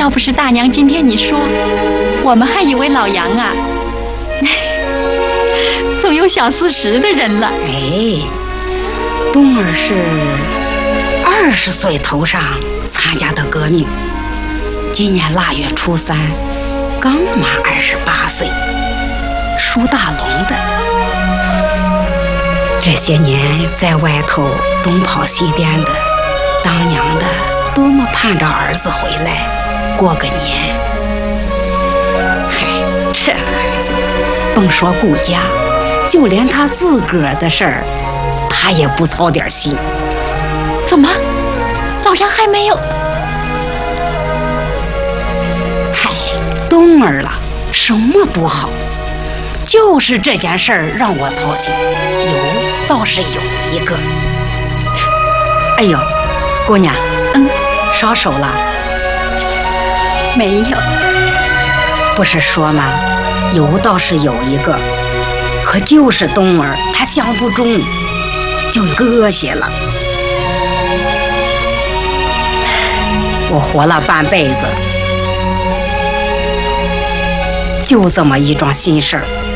要不是大娘今天你说，我们还以为老杨啊，总有小40的人了。 哎，冬儿是20岁头上参加的革命，今年腊月初3刚满28岁，属大龙的。这些年在外头东跑西颠的，当娘的多么盼着儿子回来过个年。嗨，这孩子甭说顾家，就连他自个儿的事儿他也不操点心。 怎么老杨还没有？ 嗨，冬儿了什么不好，就是这件事儿让我操心。倒是有一个。哎呦，姑娘，烧手了？ 没有。 不是说吗？有倒是有一个，可就是冬儿她想不中，就搁下了。我活了半辈子，就这么一桩心事儿。